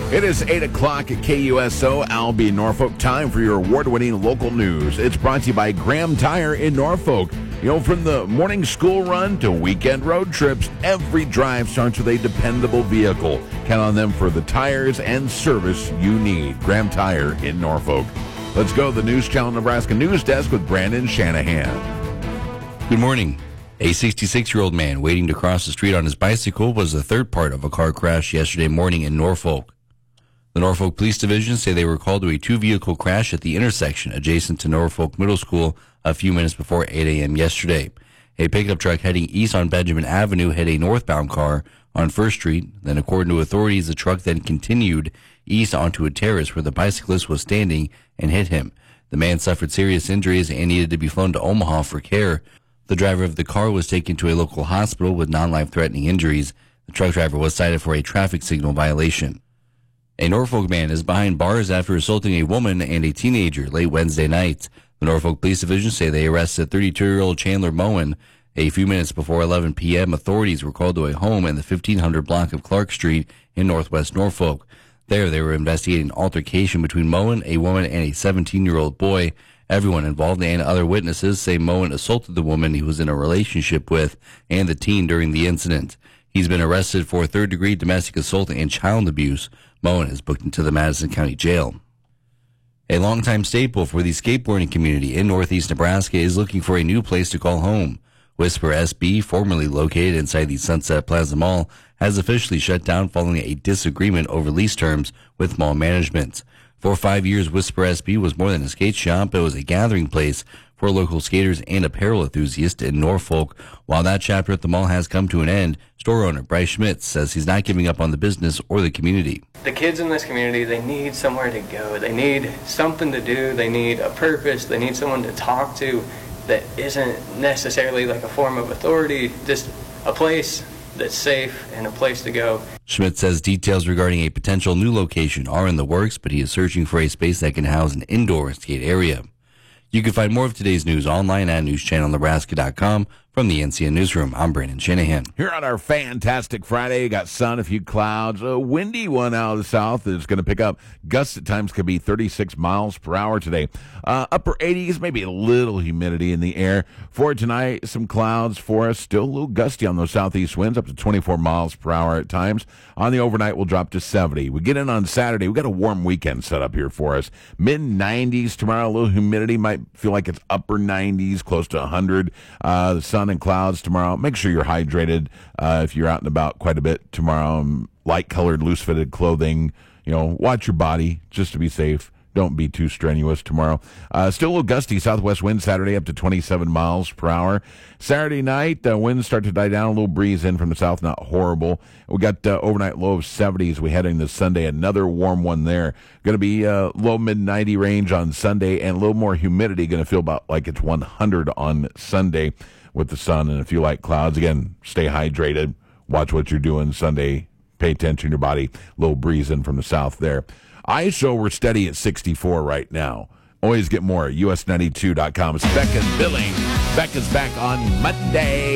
It is 8 o'clock at KUSO, Albee, Norfolk. Time for your award-winning local news. It's brought to you by Graham Tire in Norfolk. You know, from the morning school run to weekend road trips, every drive starts with a dependable vehicle. Count on them for the tires and service you need. Graham Tire in Norfolk. Let's go to the News Channel Nebraska News Desk with Brandon Shanahan. Good morning. A 66-year-old man waiting to cross the street on his bicycle was the third part of a car crash yesterday morning in Norfolk. The Norfolk Police Division say they were called to a two-vehicle crash at the intersection adjacent to Norfolk Middle School a few minutes before 8 a.m. yesterday. A pickup truck heading east on Benjamin Avenue hit a northbound car on First Street. Then, according to authorities, the truck then continued east onto a terrace where the bicyclist was standing and hit him. The man suffered serious injuries and needed to be flown to Omaha for care. The driver of the car was taken to a local hospital with non-life-threatening injuries. The truck driver was cited for a traffic signal violation. A Norfolk man is behind bars after assaulting a woman and a teenager late Wednesday night. The Norfolk Police Division say they arrested 32-year-old Chandler Moen. A few minutes before 11 p.m., authorities were called to a home in the 1500 block of Clark Street in northwest Norfolk. There, they were investigating an altercation between Moen, a woman, and a 17-year-old boy. Everyone involved and other witnesses say Moen assaulted the woman he was in a relationship with and the teen during the incident. He's been arrested for third-degree domestic assault and child abuse. Moen is booked into the Madison County Jail. A longtime staple for the skateboarding community in northeast Nebraska is looking for a new place to call home. Whisper SB, formerly located inside the Sunset Plaza Mall, has officially shut down following a disagreement over lease terms with mall management. For 5 years, Whisper SB was more than a skate shop. It was a gathering place for local skaters and apparel enthusiasts in Norfolk. While that chapter at the mall has come to an end, store owner Bryce Schmitz says he's not giving up on the business or the community. The kids in this community, they need somewhere to go. They need something to do. They need a purpose. They need someone to talk to that isn't necessarily like a form of authority, just a place that's safe and a place to go. Schmidt says details regarding a potential new location are in the works, but he is searching for a space that can house an indoor skate area. You can find more of today's news online at newschannelnebraska.com. From the NCN Newsroom, I'm Brandon Shanahan. Here on our fantastic Friday, you got sun, a few clouds, a windy one out of the south that's going to pick up. Gusts at times could be 36 miles per hour today. Upper 80s, maybe a little humidity in the air. For tonight, some clouds for us. Still a little gusty on those southeast winds, up to 24 miles per hour at times. On the overnight, we'll drop to 70. We get in on Saturday. We got a warm weekend set up here for us. Mid-90s tomorrow, a little humidity. Might feel like it's upper 90s, close to 100. The sun and clouds tomorrow. Make sure you're hydrated if you're out and about quite a bit tomorrow. Light-colored, loose-fitted clothing. You know, watch your body just to be safe. Don't be too strenuous tomorrow. Still a little gusty southwest wind Saturday up to 27 miles per hour. Saturday night, winds start to die down. A little breeze in from the south, not horrible. We got overnight low of 70s. We head into Sunday, another warm one there. Going to be low mid-90 range on Sunday and a little more humidity. Going to feel about like it's 100 on Sunday with the sun and a few light clouds. Again, stay hydrated. Watch what you're doing Sunday. Pay attention to your body. A little breeze in from the south there. ISO, we're steady at 64 right now. Always get more at us92.com. It's Beck and Billy. Beck is back on Monday.